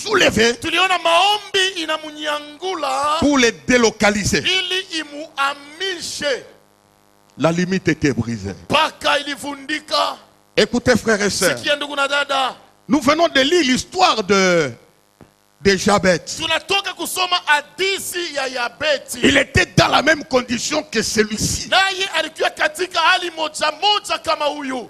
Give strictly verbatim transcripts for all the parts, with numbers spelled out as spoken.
soulever tuliona maombi inamunyangula pour les délocaliser. ili imuamishe. La limite était brisée. Paka ilivundika. Écoutez frères et sœurs, Sikia ndugu na dada, nous venons de lire l'histoire de, de Jabet. tunatoka kusoma hadithi ya Yabeti. Il était dans la même condition que celui-ci. Naye alikuwa katika hali moja moja kama huyu.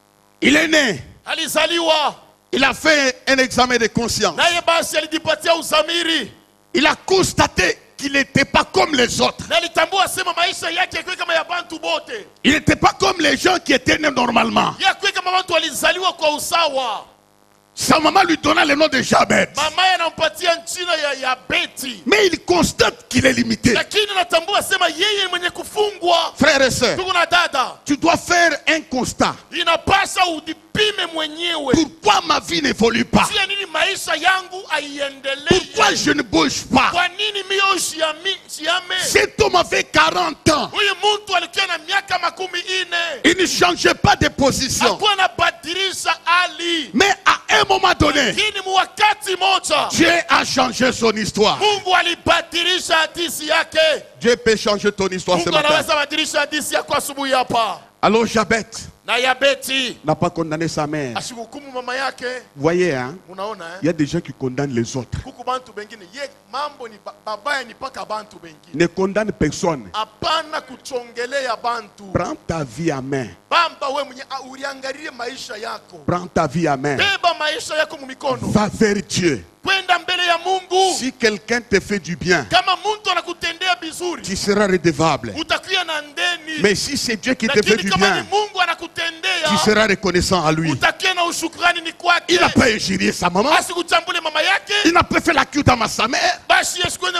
Il est né. Alizaliwa. Il a fait un examen de conscience. Naye basi alijipatia uzamiri. Il a constaté qu'il n'était pas comme les autres. Na alitambua sema maisha yake yako kama ya bantu bote. Il n'était pas comme les gens qui étaient nés normalement. Yako kama watu walizaliwa kwa usawa. Sa maman lui donna le nom de Jabet. Mama anampatia jina ya Yabeti. Mais il constate qu'il est limité. Lakini anatambua sema yeye mwenye kufungwa. Frères et sœurs, Ndugu na dada, tu dois faire un constat. inapaswa udipime mwenyewe. Pourquoi ma vie n'évolue pas? Tia nini maisha yangu aiendelee? Pourquoi je ne bouge pas? Kwa nini mio siami siame? Cet homme avait quarante ans. Huyu mtu alikuwa na miaka makumi ine. Il ne changeait pas de position. Hakuwa anabadilisha hali. Mais à un moment donné, Lakini mwakati moja Dieu a changé son histoire. Mungu alibadilisha hadithi yake. Dieu peut changer ton histoire ce Mungu matin. anaweza badilisha hadithi yako asubuhi hapa. Alors Jabet Na Yabeti n'a pas condamné sa mère. asikuhukumu mama yake. Vous voyez, hein? Unaona Il y eh? a des gens qui condamnent les autres. Kuku bantu bengine ye mambo ni ba- babaya ni paka bantu bengine. Ne condamne personne. Hapana kuchongelea bantu. Prends ta vie en main. Bamba we mwenye ah, uliangalie maisha yako. Prends ta vie en main. Beba maisha yako mumikono. Va vers Dieu. Kwenda mbele ya Mungu. Si quelqu'un te fait du bien, Kama mtu anakutendea bizuri, tu seras redevable. utakuwa na ndeni. Mais si c'est Dieu qui te fait Lakini du kama ni bien, Mungu anakutendea, tu seras reconnaissant à lui. utakuwa na ushukrani ni kwake. Il n'a pas injurié sa maman. Asikuchambule mama yake. Il n'a pas fait la cuite à sa mère. Basi asikwende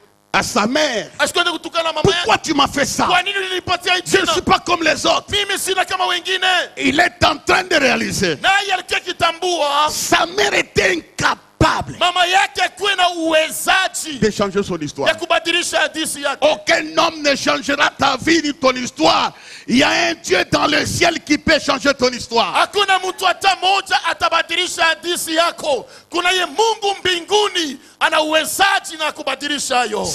À sa mère. asikwende kutukana mama Pourquoi yake. tu m'as fait ça? Kwa nini nilipatia Je ne jina? suis pas comme les autres. Mimi sina kama wengine. Il est en train de réaliser. Naye alikuwa kitambua Sa mère était incapable mama yake akuwe na uwezaji de changer son histoire. ya kubadilisha hadithi yake. Aucun homme ne changera ta vie ni ton histoire. Il y a un Dieu dans le ciel qui peut changer ton histoire. Hakuna mtu hata moja atabadilisha hadithi yako. Kuna ye Mungu mbinguni ana uwezaji na kubadilisha hayo.